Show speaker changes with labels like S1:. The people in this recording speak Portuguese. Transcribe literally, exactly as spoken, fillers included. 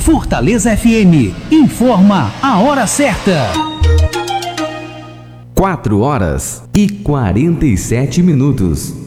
S1: Fortaleza F M informa a hora certa.
S2: quatro horas e quarenta e sete minutos.